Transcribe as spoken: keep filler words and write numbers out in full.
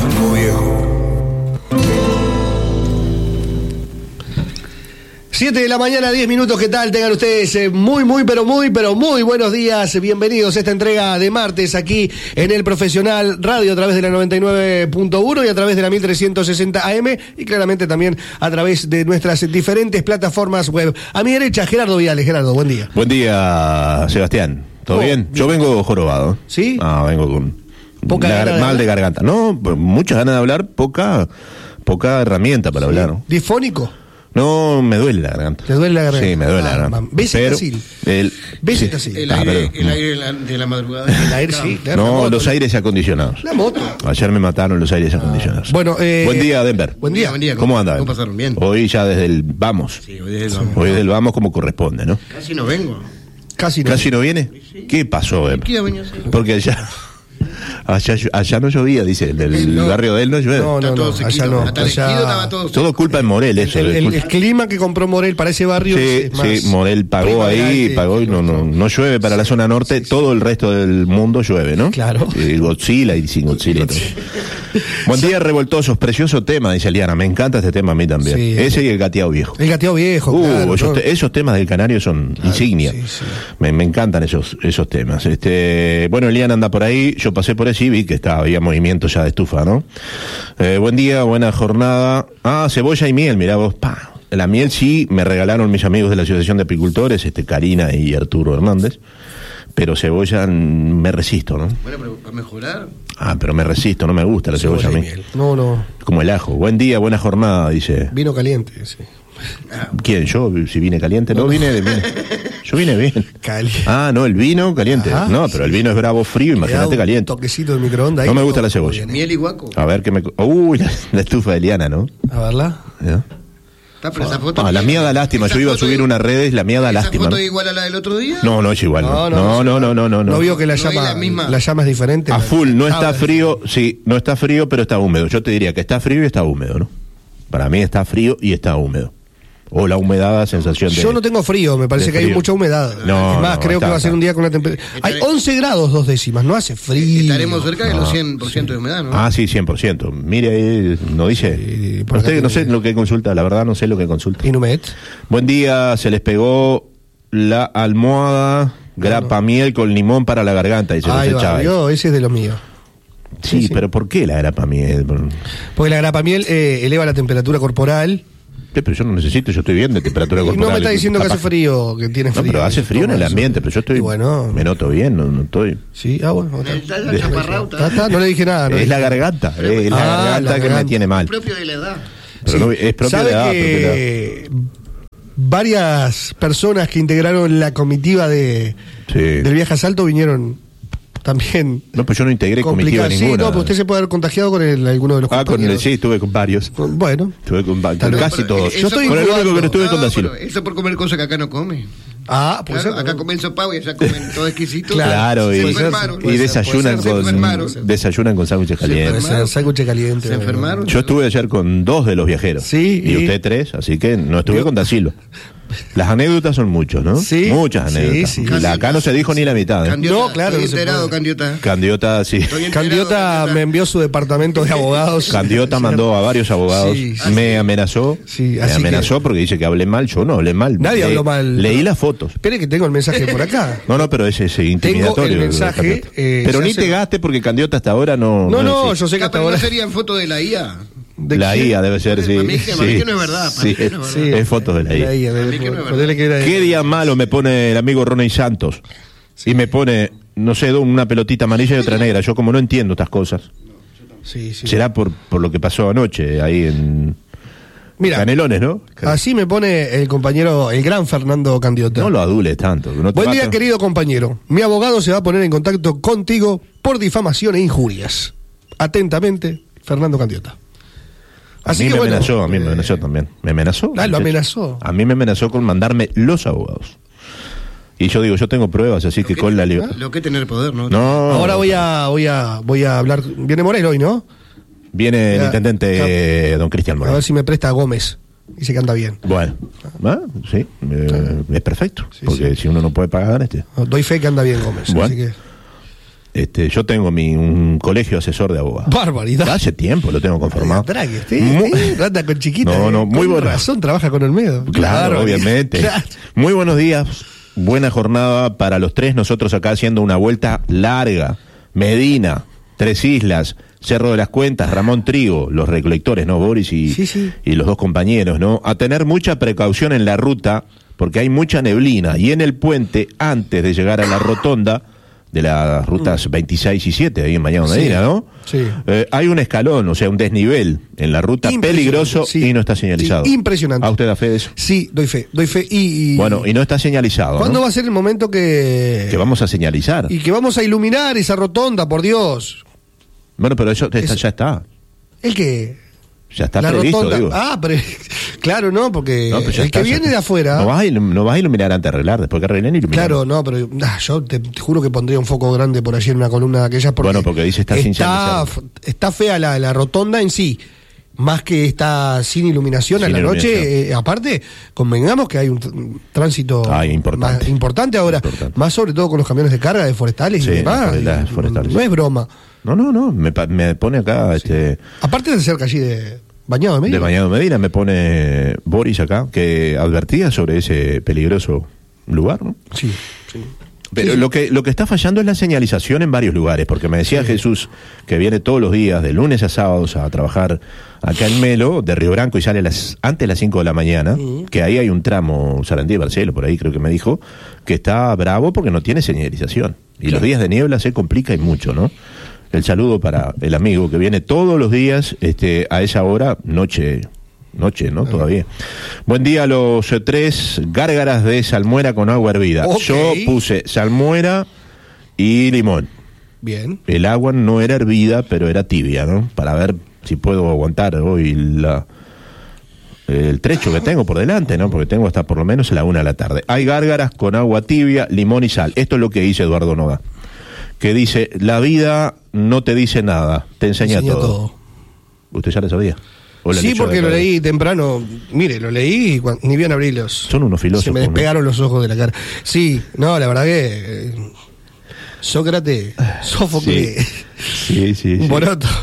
Banco Viejo. siete de la mañana, diez minutos, ¿qué tal? Tengan ustedes eh, muy, muy, pero muy, pero muy buenos días. Bienvenidos a esta entrega de martes aquí en el Profesional Radio a través de la noventa y nueve punto uno y a través de la mil trescientos sesenta A M y claramente también a través de nuestras diferentes plataformas web. A mi derecha, Gerardo Viales. Gerardo, buen día. Buen día, Sebastián. ¿Todo Oh, bien? bien. Yo vengo jorobado. ¿Sí? Ah, vengo con Poca gar- gana de mal hablar. de garganta. No, muchas ganas de hablar, poca poca herramienta para hablar. ¿no? ¿Difónico? No, me duele la garganta. ¿Te duele la garganta? Sí, me duele la Ah, garganta. mam. ¿Ves Pero Itasil? el, ¿Ves sí. Itasil? El Ah, aire, pero- el aire de la, de la madrugada. El aire, sí. claro, la No, moto, los la- aires acondicionados. La moto. Ayer me mataron los aires acondicionados. Bueno, eh, Buen día, Denver. Buen día. Buen día. ¿Cómo anda? ¿Cómo pasaron? Bien. Hoy ya desde el vamos. Sí, hoy desde el vamos. Hoy desde el vamos como corresponde, ¿no? Casi no vengo. Casi no. ¿Casi no viene? ¿Qué pasó, Denver? ¿Qué iba a venir así? Porque allá, allá, allá no llovía, dice, en el No. barrio de él no llueve. No, Está no, todo no, sequito. allá no. Hasta el allá- esquido estaba todo Todo seco. culpa de Morel, eso. El, es el- culpa- el clima que compró Morel para ese barrio Sí, es más sí, Morel pagó ahí, primaveral que- pagó y no, no, no llueve para la zona norte, todo el resto del mundo llueve, ¿no? Claro. Y Godzilla y sin Godzilla. todo. Buen día, revoltosos, precioso tema, dice Eliana, me encanta este tema a mí también. Sí. Ese y el gateado viejo. El gateado viejo, Uh, claro, esos, ¿no? te- esos temas del Canario son insignia. sí, sí. Me, me encantan esos esos temas. Este, bueno, Eliana anda por ahí, yo pasé por allí y vi que estaba, había movimiento ya de estufa, ¿no? Eh, buen día, buena jornada. Ah, cebolla y miel, mirá vos, pa. La miel sí me regalaron mis amigos de la Asociación de Apicultores, este Karina y Arturo Hernández, pero cebolla mm, me resisto, ¿no? Bueno, pero para mejorar. Ah, pero me resisto, no me gusta la cebolla, Cebolla a y mí. miel. No, no. Como el ajo. Buen día, buena jornada, dice. Vino caliente, sí. ¿Quién? ¿Yo? Si vine caliente. No, vine de vine. Yo vine bien. Caliente. Ah, no, el vino caliente. Ajá, no, pero el vino es bravo frío, imagínate Un caliente. toquecito de microondas. ahí, No me gusta la todo cebolla. bien. Miel y guaco. A ver qué me... Uy, la, la estufa de Eliana, ¿no? A verla. ¿Ya? Está, pero esa foto. Ah, la mía da lástima. esa Yo iba a foto subir es- unas redes, la mía da ¿Esa lástima. foto ¿no? es igual a la del otro día? No, no es igual. No, no, no, no, no. No, ¿No vio que la No llama, es la misma. la llama es diferente? A full, no está Ah, frío, sí, no está frío, pero está húmedo. Yo te diría que está frío y está húmedo, ¿no? Para mí está frío y está húmedo. O la humedad da sensación de... Yo no tengo frío, me parece de que hay frío. mucha humedad. No, es más, no, creo está, que va a ser está. un día con una temperatura... Hay Estaré- once grados dos décimas, no hace frío. Estaremos cerca de los cien por ciento de humedad, ¿no? Ah, sí, cien por ciento. Mire ahí, no dice... Sí, por acá Usted no sé tiene- lo que consulta, la verdad no sé lo que consulta. Inumet. Buen día, se les pegó la almohada grapa miel con limón para la garganta, dice Ahí José va, Chávez. yo, ese es de los míos. Sí, sí, sí. pero ¿por qué la grapa miel? Porque la grapamiel eh, eleva la temperatura corporal. Sí, pero yo no necesito, yo estoy bien de temperatura Y corporal. no me está diciendo que Capaz- hace frío, que tiene No, frío. pero hace frío en el Toma eso. ambiente, pero yo estoy... Y bueno, me noto bien, no, no estoy... sí, ah, bueno. está. Está la chaparrauta. Está, está, no le dije nada. No le Es dije la nada. garganta, es la Ah, garganta la que garganta. me tiene mal. Propio de la edad. Pero Sí. no, es propio ¿Sabe de edad, propio de edad. que varias personas que integraron la comitiva de Sí. del viaje a Salto vinieron también No, pues yo no integré comitiva complicadas? Sí, ninguna. no, pero usted se puede haber contagiado con el, alguno de los Ah, con el, compañeros. sí, estuve con varios. Con- Bueno, Estuve con, va- con Pero- casi pero todos. eso Yo estoy con el único que no estuve No, con Dacilo. pero eso por comer cosas que acá no come. ah, puede Claro, ser. acá ¿no? comen sopao y allá comen todo exquisito. Claro, se y, enfermaron. y puede ser, desayunan puede ser, se enfermaron. con desayunan con sándwiches Puede calientes. ser, sándwich caliente. Se enfermaron. Yo estuve ayer con dos de los viajeros. Sí, Y, y- usted tres, así que no estuve Yo- con Dacilo. Las anécdotas son muchos, ¿no? Sí, Muchas sí, anécdotas. sí. La- acá no se dijo ni la mitad. ¿eh? Candiota, No, claro, Estoy no se enterado, puede. Candiota. Candiota, sí. Estoy enterado, Candiota me envió su departamento de abogados. Candiota mandó a varios abogados. Sí, sí. Me amenazó. Sí, me así amenazó porque dice que hablé mal. Yo no hablé mal. Nadie Le- habló mal. Leí las fotos. Espere que tengo el mensaje por acá. No, no, pero ese es intimidatorio. el mensaje, Candiota. eh, pero se ni hace- te gaste porque Candiota hasta ahora no. No, no, existe. yo sé que Ah, hasta pero no ahora. serían fotos de la I A. ¿De La quién? I A debe ser, sí. Para mí que- para mí Sí. que no es verdad, para Sí. mí que no es Sí. Es fotos de la I A. La I A, Para mí que no es ponele que era- ¿Qué día malo me pone el amigo Ronnie Santos? Y me pone, no sé, una pelotita amarilla y otra negra. Yo como no entiendo estas cosas. Sí, sí. Será por, por lo que pasó anoche ahí en Mira, Canelones, ¿no? así me pone el compañero, el gran Fernando Candiota. No lo adules tanto. No te Buen va día, a- querido compañero. Mi abogado se va a poner en contacto contigo por difamación e injurias. Atentamente, Fernando Candiota. A mí me amenazó, a mí me amenazó también. ¿Me amenazó? Ah, lo muchacho. amenazó. A mí me amenazó con mandarme los abogados. Y yo digo, yo tengo pruebas, así que con la libertad. Lo que es tener poder, ¿no? No. Ahora voy a, voy a, voy a hablar. Viene Morel hoy, ¿no? Viene el Ya, intendente eh, don Cristian A Moreno. ver si me presta a Gómez. Dice que anda bien. Bueno, ah, sí, eh, es perfecto. Sí, porque si uno no puede pagar, este. Doy fe que anda bien Gómez. Bueno. Así que. Este, yo tengo mi un colegio asesor de abogados. Barbaridad. Hace tiempo lo tengo conformado. Draghi, usted, Muy- usted anda con chiquita. No, no, eh. muy Con buena. razón trabaja con Olmedo. Claro, obviamente. Claro. Muy buenos días, buena jornada para los tres. Nosotros acá haciendo una vuelta larga. Medina, Tres Islas, Cerro de las Cuentas, Ramón Trigo, los recolectores, ¿no? Boris y, Sí, sí. y los dos compañeros, ¿no? A tener mucha precaución en la ruta, porque hay mucha neblina. Y en el puente, antes de llegar a la rotonda de las rutas veintiséis y siete, ahí en Bañado Sí, Medina, ¿no? sí. Eh, hay un escalón, o sea, un desnivel en la ruta Impresionante, peligroso sí. y no está señalizado. Sí, impresionante. ¿A usted da fe de eso? Sí, doy fe, doy fe. Y, y- Bueno, y no está señalizado, ¿cuándo ¿no? va a ser el momento que... Que vamos a señalizar. Y que vamos a iluminar esa rotonda, por Dios? Bueno, pero eso está- Eso- ya está. ¿El qué? Ya está La previsto, rotonda. digo. Ah, pero claro, no, porque No, pero ya el está, que ya viene está. de afuera... No vas, a ilum- no vas a iluminar antes de arreglar, después que arreglen iluminar. Claro, no, pero ah, yo te, te juro que pondría un foco grande por allí en una columna de aquellas. Porque Bueno, porque dice está sin está, señalizar. está fea la, la rotonda en sí. Más que está sin iluminación a Sin la iluminación. noche, eh, aparte, convengamos que hay un, t- un tránsito Ah, importante. más importante ahora, Importante. más sobre todo con los camiones de carga de forestales Sí, y demás. forestales, y forestales. No es broma. No, no, no, me, pa- me pone acá, este, Aparte de cerca allí de Bañado de Medina. de Bañado Medina, me pone Boris acá, que advertía sobre ese peligroso lugar, ¿no? Sí, sí. Pero Sí, sí. lo que lo que está fallando es la señalización en varios lugares, porque me decía Sí. Jesús que viene todos los días, de lunes a sábados, a trabajar acá en Melo, de Río Branco, y sale a las, antes de las cinco de la mañana, que ahí hay un tramo, Sarandí, Barcelo, por ahí creo que me dijo, que está bravo porque no tiene señalización. Y los días de niebla se complica y mucho, ¿no? El saludo para el amigo que viene todos los días este, a esa hora, noche... Noche, ¿no? Todavía. Buen día a los eh, tres gárgaras de salmuera con agua hervida. Ok. Yo puse salmuera y limón. Bien. El agua no era hervida, pero era tibia, ¿no? Para ver si puedo aguantar hoy la, el trecho que tengo por delante, ¿no? Porque tengo hasta por lo menos la una de la tarde. Hay gárgaras con agua tibia, limón y sal. Esto es lo que dice Eduardo Noga, que dice, la vida no te dice nada, te enseña, Enseña todo. todo. ¿Usted ya lo sabía? ¿O lo Sí, leyó porque de lo nuevo? leí temprano. Mire, lo leí y cuan- ni bien abrí los... Son unos filósofos, Se me ¿no? despegaron los ojos de la cara. Sí, no, la verdad que... eh, Sócrates, Sófocles, Sí, sí, sí. un sí. poroto.